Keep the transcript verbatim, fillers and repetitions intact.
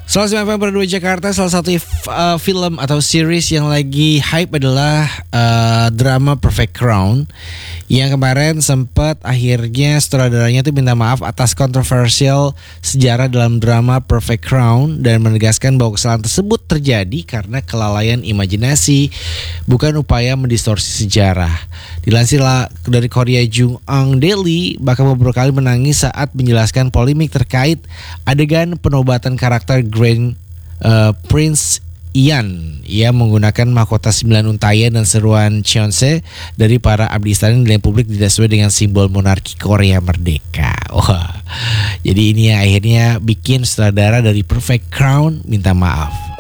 seratus sembilan puluh dua Jakarta, salah satu uh, film atau series yang lagi hype adalah uh, drama Perfect Crown, yang kemarin sempat akhirnya sutradaranya tuh minta maaf atas kontroversial sejarah dalam drama Perfect Crown dan menegaskan bahwa kesalahan tersebut terjadi karena kelalaian imajinasi, bukan upaya mendistorsi sejarah. Dilansir dari Korea Jung-ang Daily, bahkan beberapa kali menangis saat menjelaskan polemik terkait adegan penobatan karakter Grand uh, Prince Ian. Ia menggunakan mahkota sembilan untayan dan seruan Cheonse dari para abdi istana yang publik tidak sesuai dengan simbol monarki Korea merdeka. Wah, jadi ini yang akhirnya bikin sutradara dari Perfect Crown minta maaf.